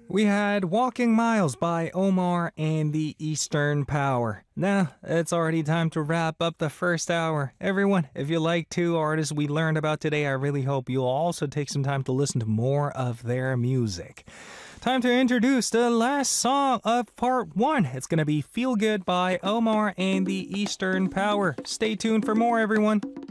We had Walking Miles by Omar and the Eastern Power. Now, it's already time to wrap up the first hour. Everyone, if you like two artists we learned about today, I really hope you'll also take some time to listen to more of their music. Time to introduce the last song of part one. It's going to be Feel Good by Omar and the Eastern Power. Stay tuned for more, everyone.